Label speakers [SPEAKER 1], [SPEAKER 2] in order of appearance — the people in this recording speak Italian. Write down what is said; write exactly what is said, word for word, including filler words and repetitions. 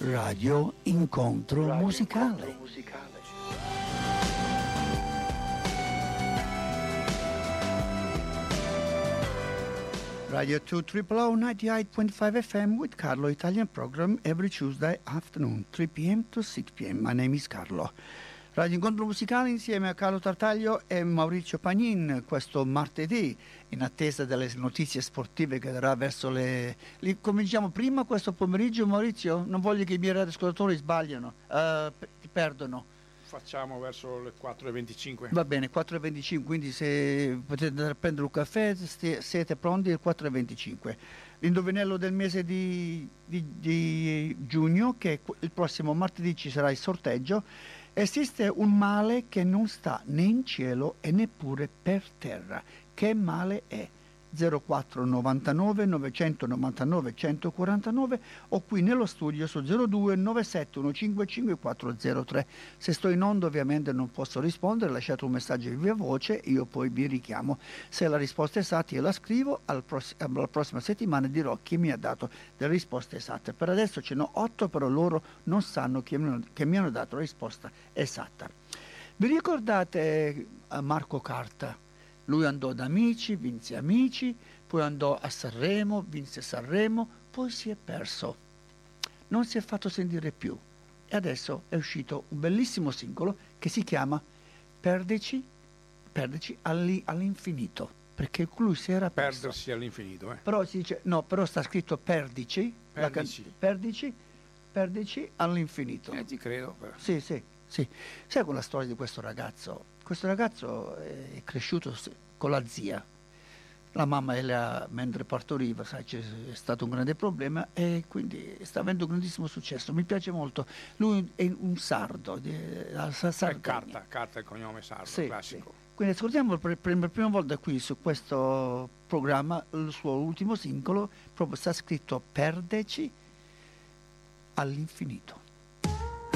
[SPEAKER 1] Radio Incontro
[SPEAKER 2] Radio
[SPEAKER 1] Musicale.
[SPEAKER 2] Incontro Musicale.
[SPEAKER 1] Radio two Triple O ninety-eight point five F M with Carlo Italian program every Tuesday afternoon, three p.m. to six p.m. My name is Carlo. Radio Incontro Musicale insieme a Carlo Tartaglio e Maurizio Pagnin questo martedì, in attesa delle notizie sportive che darà verso le... Li cominciamo prima questo pomeriggio, Maurizio? Non voglio che i miei radioascoltatori sbagliano, uh, ti perdono.
[SPEAKER 3] Facciamo verso le quattro e venticinque.
[SPEAKER 1] Va bene, quattro e venticinque, quindi se potete andare a prendere un caffè, st- siete pronti alle quattro e venticinque. L'indovinello del mese di, di, di giugno, che il prossimo martedì ci sarà il sorteggio. Esiste un male che non sta né in cielo e neppure per terra. Che male è? zero quattro novantanove novecentonovantanove centoquarantanove o qui nello studio su zero due nove sette uno cinque cinque quattro zero tre. Se sto in onda ovviamente non posso rispondere, lasciate un messaggio di via voce, io poi vi richiamo. Se la risposta è esatta io la scrivo, al pross- alla prossima settimana dirò chi mi ha dato le risposte esatte. Per adesso ce ne ho otto, però loro non sanno che mi hanno, che mi hanno dato la risposta esatta. Vi ricordate uh, Marco Carta? Lui andò da Amici, vinse Amici, poi andò a Sanremo, vinse Sanremo, poi si è perso. Non si è fatto sentire più. E adesso è uscito un bellissimo singolo che si chiama Perdici, Perdici all'i, all'infinito. Perché lui si era perso.
[SPEAKER 3] Perdersi all'infinito, eh.
[SPEAKER 1] Però si dice, no, però sta scritto Perdici.
[SPEAKER 3] Perdici.
[SPEAKER 1] La can- perdici, perdici all'infinito.
[SPEAKER 3] Eh, ti credo. Però.
[SPEAKER 1] Sì, sì, sì. Sai quella storia di questo ragazzo? Questo ragazzo è cresciuto con la zia. La mamma era, mentre partoriva, sai, c'è stato un grande problema e quindi sta avendo un grandissimo successo. Mi piace molto. Lui è un sardo. Di, la Sardegna.
[SPEAKER 3] È Carta, Carta è il cognome sardo,
[SPEAKER 1] sì,
[SPEAKER 3] classico.
[SPEAKER 1] Sì. Quindi ascoltiamo per, per la prima volta qui su questo programma il suo ultimo singolo, proprio sta scritto Perdeci all'infinito.